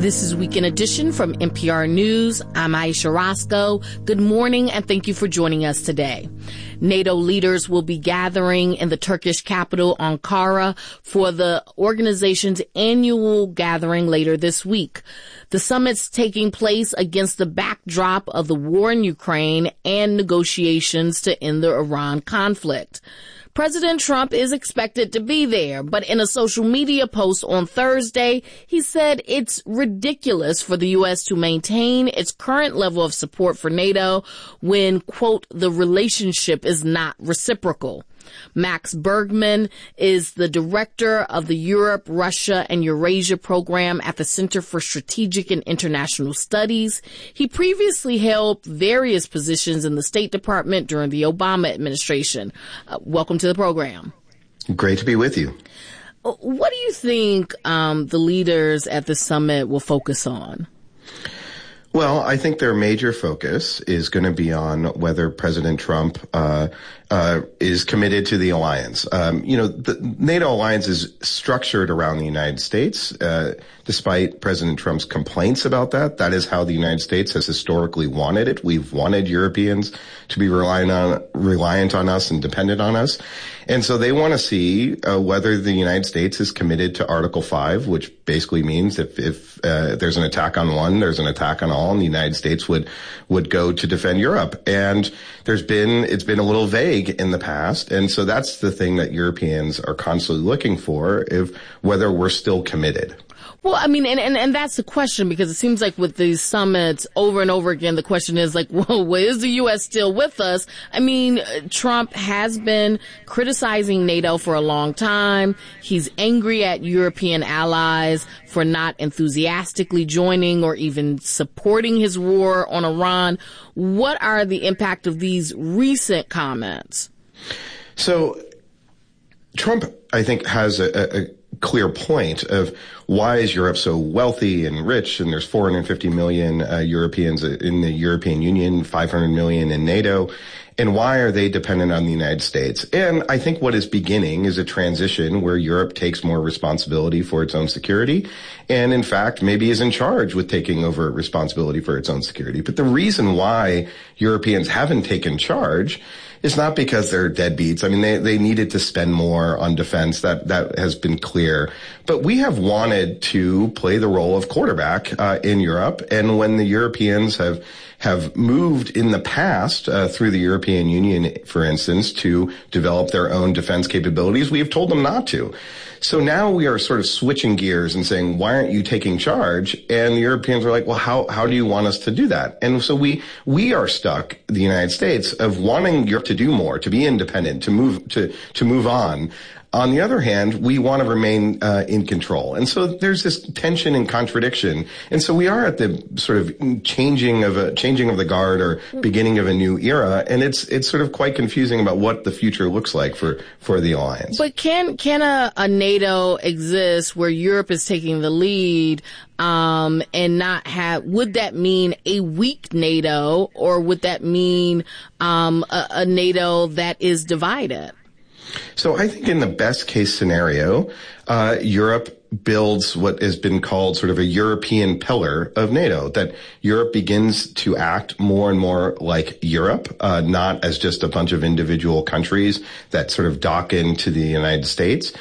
This is Weekend Edition from NPR News. I'm Aisha Roscoe. Good morning, and thank you for joining us today. NATO leaders will be gathering in the Turkish capital, Ankara, for the organization's annual gathering later this week. The summit's taking place against the backdrop of the war in Ukraine and negotiations to end the Iran conflict. President Trump is expected to be there, but in a social media post on Thursday, he said it's ridiculous for the U.S. to maintain its current level of support for NATO when, quote, the relationship is not reciprocal. Max Bergman is the director of the Europe, Russia, and Eurasia program at the Center for Strategic and International Studies. He previously held various positions in the State Department during the Obama administration. Welcome to the program. Great to be with you. What do you think the leaders at the summit will focus on? Well, I think their major focus is going to be on whether President Trump is committed to the alliance. The NATO alliance is structured around the United States, despite President Trump's complaints about that. That is how the United States has historically wanted it. We've wanted Europeans to be reliant on us and dependent on us. And so they want to see whether the United States is committed to Article 5, which basically means if there's an attack on one, there's an attack on all, and the United States would go to defend Europe. And it's been a little vague in the past. And so that's the thing that Europeans are constantly looking for, whether we're still committed. Well, I mean, and that's the question, because it seems like with these summits over and over again, the question is like, well, is the U.S. still with us? I mean, Trump has been criticizing NATO for a long time. He's angry at European allies for not enthusiastically joining or even supporting his war on Iran. What are the impact of these recent comments? So Trump, I think, has a clear point of why is Europe so wealthy and rich, and there's 450 million Europeans in the European Union, 500 million in NATO, and why are they dependent on the United States? And I think what is beginning is a transition where Europe takes more responsibility for its own security, and in fact maybe is in charge with taking over responsibility for its own security. But the reason why Europeans haven't taken charge is not because they're deadbeats. I mean, they needed to spend more on defense. That has been clear. But we have wanted to play the role of quarterback in Europe. And when the Europeans have moved in the past through the European Union, for instance, to develop their own defense capabilities, we have told them not to. So now we are sort of switching gears and saying, why aren't you taking charge? And the Europeans are like, well, how do you want us to do that? And so we are stuck, the United States, of wanting Europe to do more, to be independent, to move on. On the other hand, we want to remain in control. And so there's this tension and contradiction. And so we are at the sort of changing of the guard, or beginning of a new era. And it's sort of quite confusing about what the future looks like for the alliance. But can a NATO exist where Europe is taking the lead, and not have, would that mean a weak NATO, or would that mean a NATO that is divided? So I think in the best case scenario, Europe builds what has been called sort of a European pillar of NATO, that Europe begins to act more and more like Europe, not as just a bunch of individual countries that sort of dock into the United States,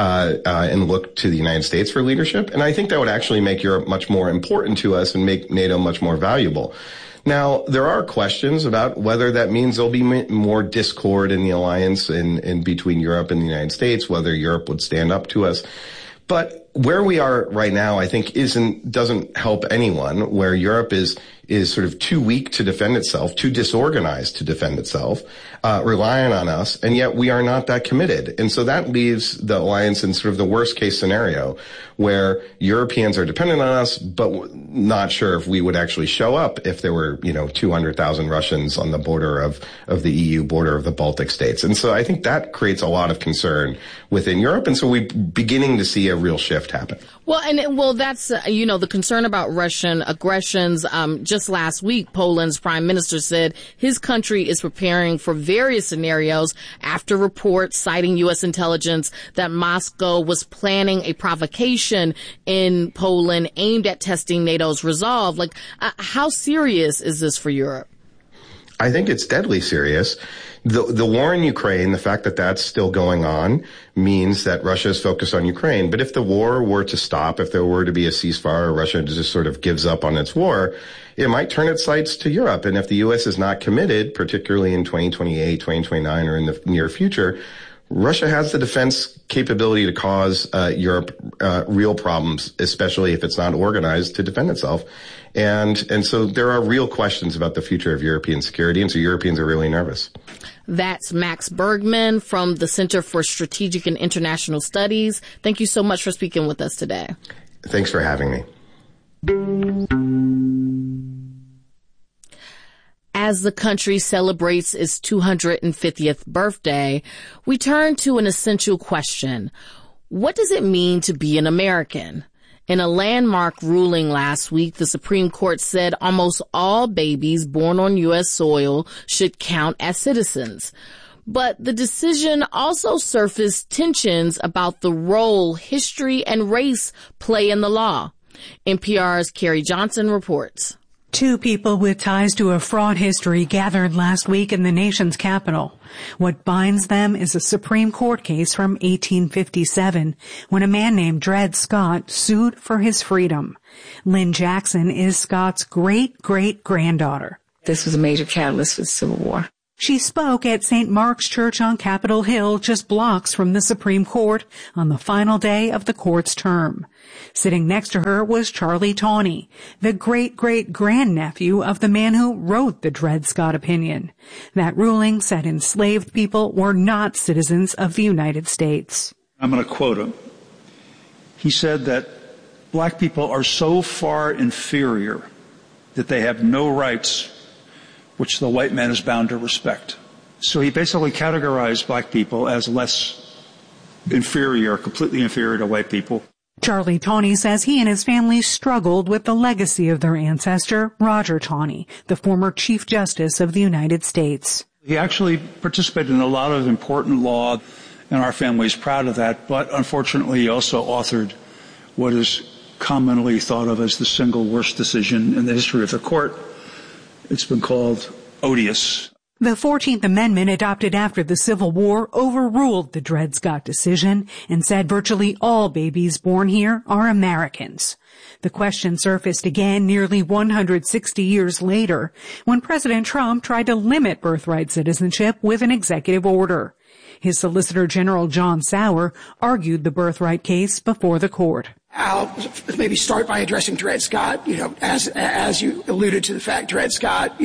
and look to the United States for leadership. And I think that would actually make Europe much more important to us and make NATO much more valuable. Now, there are questions about whether that means there'll be more discord in the alliance in between Europe and the United States, whether Europe would stand up to us. But where we are right now, I think, doesn't help anyone, where Europe is sort of too weak to defend itself, too disorganized to defend itself, relying on us, and yet we are not that committed. And so that leaves the alliance in sort of the worst case scenario, where Europeans are dependent on us, but not sure if we would actually show up if there were, 200,000 Russians on the border of the EU border of the Baltic states. And so I think that creates a lot of concern within Europe. And so we're beginning to see a real shift shift happen. Well, that's, the concern about Russian aggressions. Just last week, Poland's prime minister said his country is preparing for various scenarios after reports citing U.S. intelligence that Moscow was planning a provocation in Poland aimed at testing NATO's resolve. How serious is this for Europe? I think it's deadly serious. The war in Ukraine, the fact that that's still going on, means that Russia is focused on Ukraine. But if the war were to stop, if there were to be a ceasefire, Russia just sort of gives up on its war, it might turn its sights to Europe. And if the U.S. is not committed, particularly in 2028, 2029, or in the near future, Russia has the defense capability to cause Europe real problems, especially if it's not organized to defend itself. And so there are real questions about the future of European security, and so Europeans are really nervous. That's Max Bergman from the Center for Strategic and International Studies. Thank you so much for speaking with us today. Thanks for having me. As the country celebrates its 250th birthday, we turn to an essential question. What does it mean to be an American? In a landmark ruling last week, the Supreme Court said almost all babies born on U.S. soil should count as citizens. But the decision also surfaced tensions about the role history and race play in the law. NPR's Carrie Johnson reports. Two people with ties to a fraud history gathered last week in the nation's capital. What binds them is a Supreme Court case from 1857 when a man named Dred Scott sued for his freedom. Lynn Jackson is Scott's great-great-granddaughter. This was a major catalyst for the Civil War. She spoke at St. Mark's Church on Capitol Hill, just blocks from the Supreme Court, on the final day of the court's term. Sitting next to her was Charlie Tawney, the great-great-grandnephew of the man who wrote the Dred Scott opinion. That ruling said enslaved people were not citizens of the United States. I'm going to quote him. He said that black people are so far inferior that they have no rights which the white man is bound to respect. So he basically categorized black people as less inferior, completely inferior to white people. Charlie Tawney says he and his family struggled with the legacy of their ancestor, Roger Taney, the former Chief Justice of the United States. He actually participated in a lot of important law, and our family is proud of that, but unfortunately he also authored what is commonly thought of as the single worst decision in the history of the court. It's been called odious. The 14th Amendment, adopted after the Civil War, overruled the Dred Scott decision and said virtually all babies born here are Americans. The question surfaced again nearly 160 years later when President Trump tried to limit birthright citizenship with an executive order. His Solicitor General John Sauer argued the birthright case before the court. I'll maybe start by addressing Dred Scott. As you alluded to the fact, Dred Scott,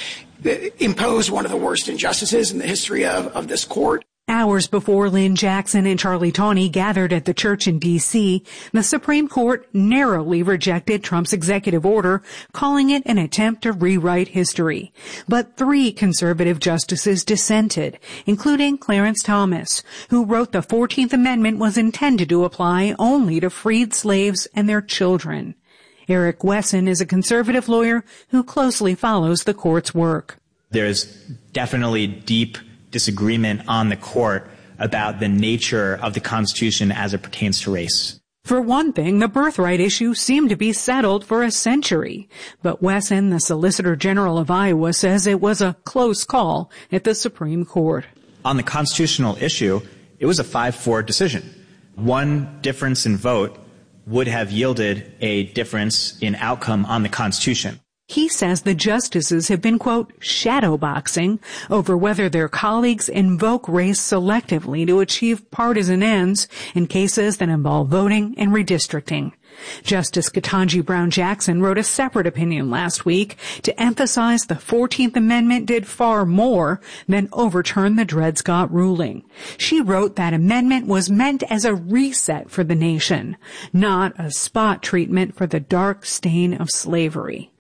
imposed one of the worst injustices in the history of this court. Hours before Lynn Jackson and Charlie Tawney gathered at the church in D.C., the Supreme Court narrowly rejected Trump's executive order, calling it an attempt to rewrite history. But 3 conservative justices dissented, including Clarence Thomas, who wrote the 14th Amendment was intended to apply only to freed slaves and their children. Eric Wesson is a conservative lawyer who closely follows the court's work. There's definitely deep disagreement on the court about the nature of the Constitution as it pertains to race. For one thing, the birthright issue seemed to be settled for a century. But Wesson, the Solicitor General of Iowa, says it was a close call at the Supreme Court. On the constitutional issue, it was a 5-4 decision. One difference in vote would have yielded a difference in outcome on the Constitution. He says the justices have been, quote, shadowboxing over whether their colleagues invoke race selectively to achieve partisan ends in cases that involve voting and redistricting. Justice Ketanji Brown Jackson wrote a separate opinion last week to emphasize the 14th Amendment did far more than overturn the Dred Scott ruling. She wrote that amendment was meant as a reset for the nation, not a spot treatment for the dark stain of slavery.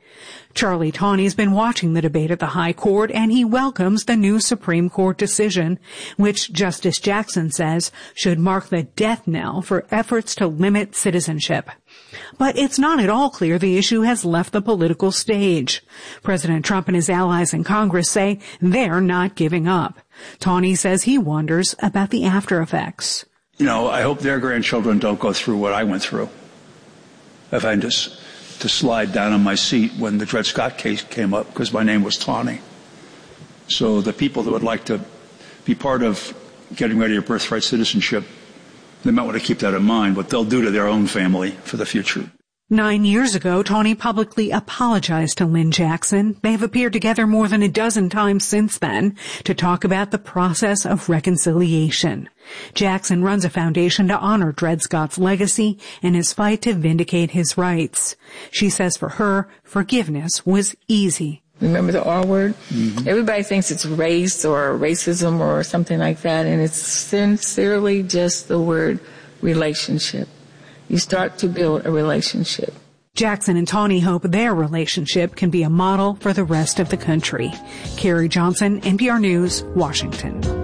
Charlie Tawney's been watching the debate at the High Court, and he welcomes the new Supreme Court decision, which Justice Jackson says should mark the death knell for efforts to limit citizenship. But it's not at all clear the issue has left the political stage. President Trump and his allies in Congress say they're not giving up. Tawney says he wonders about the after effects. I hope their grandchildren don't go through what I went through. I've had to slide down on my seat when the Dred Scott case came up because my name was Tawney. So the people that would like to be part of getting rid of your birthright citizenship, they might want to keep that in mind, what they'll do to their own family for the future. 9 years ago, Tawney publicly apologized to Lynn Jackson. They have appeared together more than a dozen times since then to talk about the process of reconciliation. Jackson runs a foundation to honor Dred Scott's legacy and his fight to vindicate his rights. She says for her, forgiveness was easy. Remember the R word? Mm-hmm. Everybody thinks it's race or racism or something like that, and it's sincerely just the word relationship. You start to build a relationship. Jackson and Tawney hope their relationship can be a model for the rest of the country. Carrie Johnson, NPR News, Washington.